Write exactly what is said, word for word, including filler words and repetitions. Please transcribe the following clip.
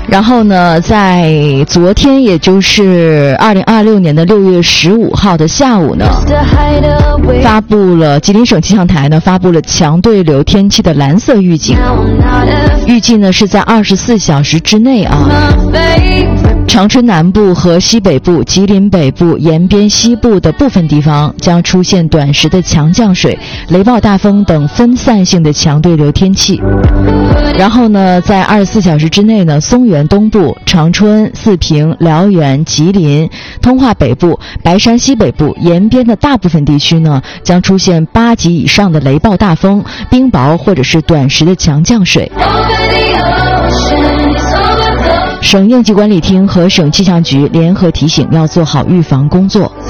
然后呢，在昨天，也就是二零二六年的六月十五号的下午呢，发布了吉林省气象台呢发布了强对流天气的蓝色预警，预计呢是在二十四小时之内啊，长春南部和西北部、吉林北部、延边西部的部分地方将出现短时的强降水、雷暴大风等分散性的强对流天气。然后呢，在二十四小时之内呢，松原东部、长春、四平、辽源、吉林、通化北部、白山西北部、延边的大部分地区呢，将出现八级以上的雷暴大风、冰雹或者是短时的强降水。省应急管理厅和省气象局联合提醒，要做好预防工作。